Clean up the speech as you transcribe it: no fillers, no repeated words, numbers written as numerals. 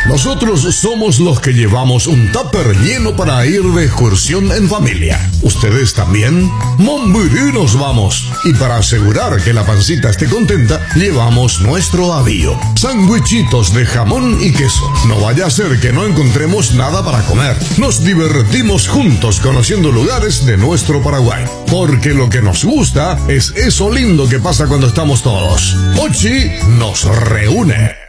Nosotros somos los que llevamos un tupper lleno para ir de excursión en familia. ¿Ustedes también? Mombirí nos vamos. Y para asegurar que la pancita esté contenta, llevamos nuestro avío. Sándwichitos de jamón y queso. No vaya a ser que no encontremos nada para comer. Nos divertimos juntos conociendo lugares de nuestro Paraguay. Porque lo que nos gusta es eso lindo que pasa cuando estamos todos. Ochi nos reúne.